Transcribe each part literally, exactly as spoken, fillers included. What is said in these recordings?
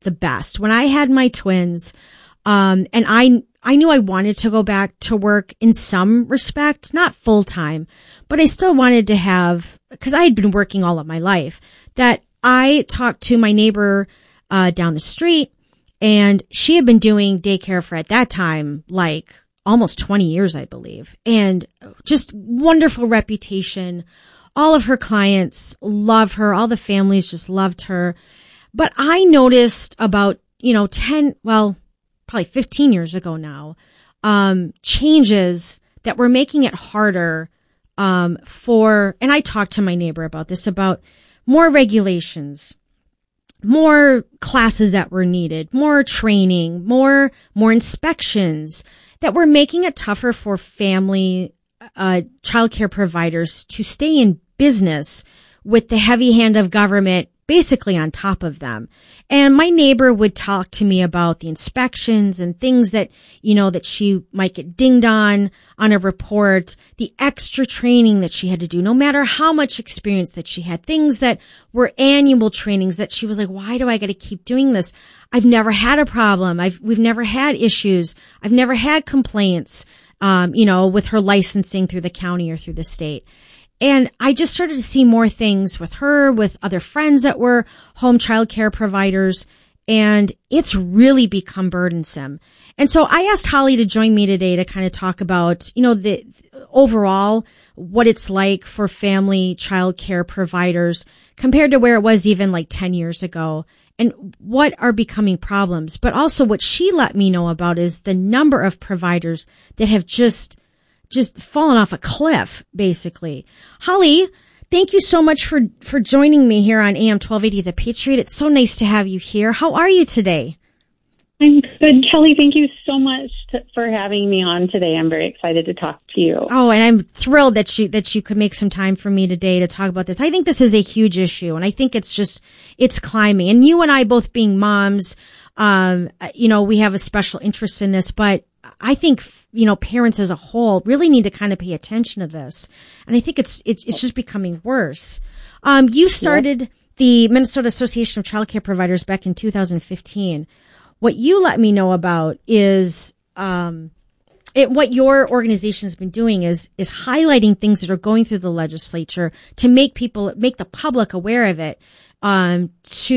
the best. When I had my twins, um, and I, I knew I wanted to go back to work in some respect, not full time, but I still wanted to have, cause I had been working all of my life, that I talked to my neighbor, uh, down the street, and she had been doing daycare for at that time, like almost twenty years, I believe, and just wonderful reputation. All of her clients love her. All the families just loved her. But I noticed about, you know, ten, well, probably fifteen years ago now, um, changes that were making it harder, um, for, and I talked to my neighbor about this, about more regulations, more classes that were needed, more training, more, more inspections that were making it tougher for family, uh, childcare providers to stay in business with the heavy hand of government basically on top of them. And my neighbor would talk to me about the inspections and things that, you know, that she might get dinged on on a report, the extra training that she had to do, no matter how much experience that she had, things that were annual trainings that she was like, why do I got to keep doing this? I've never had a problem. I've, we've never had issues. I've never had complaints, um, you know, with her licensing through the county or through the state. And I just started to see more things with her, with other friends that were home child care providers, and it's really become burdensome. And so I asked Holly to join me today to kind of talk about, you know, the overall what it's like for family child care providers compared to where it was even like ten years ago, and what are becoming problems. But also what she let me know about is the number of providers that have just just fallen off a cliff, basically. Holly, thank you so much for, for joining me here on A M twelve eighty The Patriot. It's so nice to have you here. How are you today? I'm good, Kelly. Thank you so much to, for having me on today. I'm very excited to talk to you. Oh, and I'm thrilled that you, that you could make some time for me today to talk about this. I think this is a huge issue, and I think it's just, it's climbing. And you and I both being moms, um, you know, we have a special interest in this, but I think, you know, parents as a whole really need to kind of pay attention to this. And I think it's, it's, it's just becoming worse. Um, you started yep. the Minnesota Association of Child Care Providers back in two thousand fifteen. What you let me know about is, um, it, what your organization has been doing is, is highlighting things that are going through the legislature to make people, make the public aware of it. Um,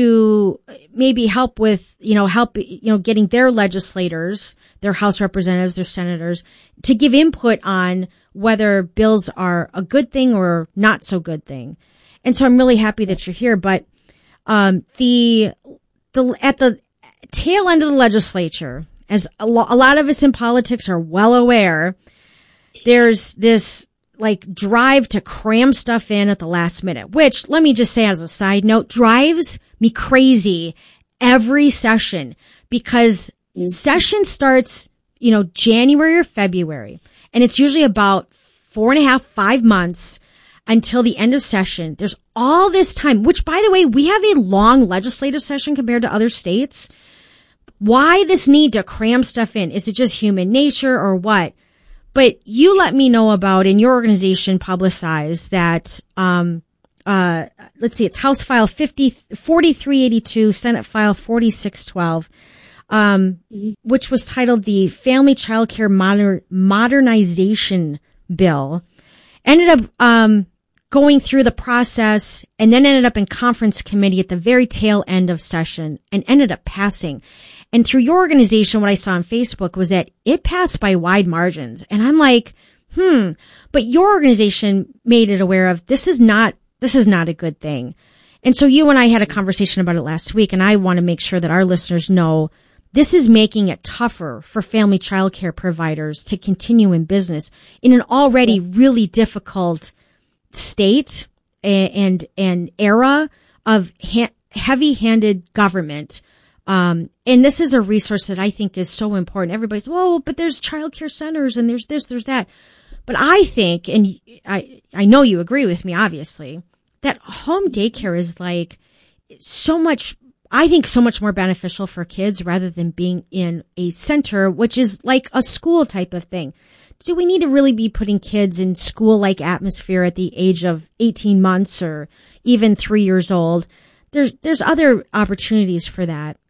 to maybe help with, you know, help, you know, getting their legislators, their House representatives, their senators to give input on whether bills are a good thing or not so good thing. And so I'm really happy that you're here. But, um, the, the, at the tail end of the legislature, as a, lo- a lot of us in politics are well aware, there's this like drive to cram stuff in at the last minute, which let me just say as a side note, drives me crazy every session, because mm-hmm. session starts, you know, January or February, and it's usually about four and a half, five months until the end of session. There's all this time, which by the way, we have a long legislative session compared to other states. Why this need to cram stuff in? Is it just human nature or what? But you let me know about, and your organization publicized that, um, uh, let's see, it's House File fifty, forty-three eighty-two, Senate File forty-six twelve, um, mm-hmm. which was titled the Family Child Care Moder- Modernization Bill, ended up, um, going through the process and then ended up in conference committee at the very tail end of session and ended up passing. And through your organization, what I saw on Facebook was that it passed by wide margins. And I'm like, hmm, but your organization made it aware of this is not, this is not a good thing. And so you and I had a conversation about it last week, and I want to make sure that our listeners know this is making it tougher for family child care providers to continue in business in an already really difficult state and, and era of ha- heavy-handed government. Um, and this is a resource that I think is so important. Everybody's, well, but there's child care centers and there's this, there's that. But I think, and I, I know you agree with me, obviously, that home daycare is like so much, I think so much more beneficial for kids rather than being in a center, which is like a school type of thing. Do we need to really be putting kids in school-like atmosphere at the age of eighteen months or even three years old? There's, there's other opportunities for that.